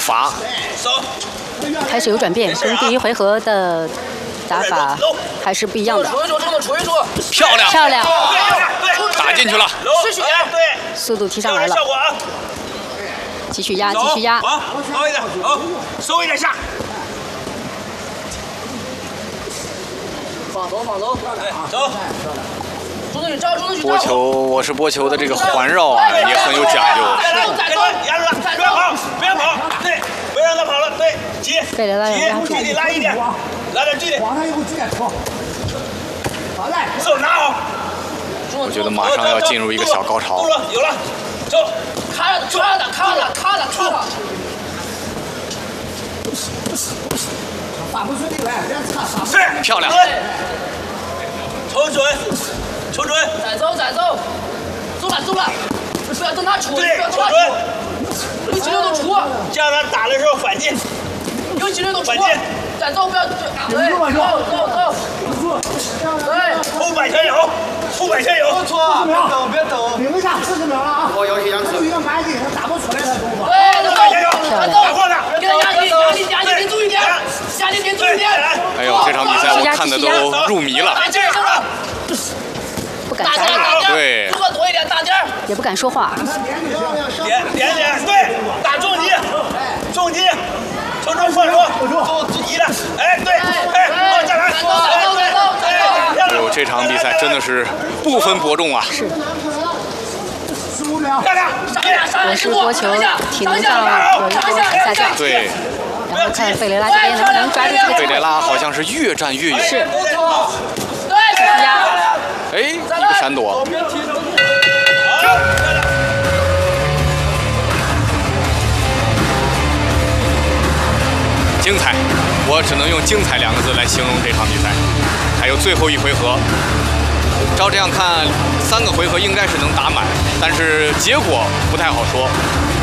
罚。 开始有转变，跟第一回合的打法还是不一样的。 漂亮， 漂亮， 打进去了， 速度提上来了。继续压，继续压。 高一点，好，收一点下。 放走， 走。 波球，我是波球的这个环绕啊，也很有讲究。 压住了，不要跑，不要跑，对，不要让他跑了，对，急， 贝雷拉要压住， 距离拉一点，拉点距离。 往上以后直接跑。好嘞， 手拿好。 我觉得马上要进入一个小高潮。 有了，走， 卡了，发不出力来，别擦擦。 是， 漂亮。 瞅准， 再走，走了，不要等他出， 对，瞅准， 有机会就出， 这样他打的时候反进， 有机会就出反进， 再走不要，走，对， 后摆全有， 不错，别抖， 盯一下40秒了啊！ 我要去压注意要慢一点，他打不出来他中吧。 对，走，给他压力注意点， 哎呦，这场比赛我看的都入迷了。 不敢眨眼， 对， 如果多一点，大点， 也不敢说话。 点，对，打重击，瞅准放手，移了，哎，对，哎，再来， 哎呦，这场比赛真的是不分伯仲啊！ 是。 15秒， 漂亮， 我是波球，体能上有一波下降。 对。 然后看费雷拉这边能不能抓住这个。 费雷拉好像是越战越勇。 是。 对， 压。 哎，一个闪躲。精彩，我只能用精彩2个字来形容这场比赛。还有最后一回合，照这样看，3个回合应该是能打满，但是结果不太好说。